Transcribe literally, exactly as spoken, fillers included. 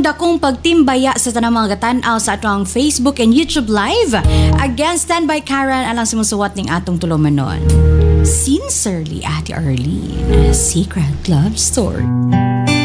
atong dakong pagtimbaya sa tanang mga gatan-aw sa atong Facebook and YouTube Live. Again, standby Karen alang sumusuwat ning atong tulumanon. Sincerely, Ate Arlene, Secret Love Story.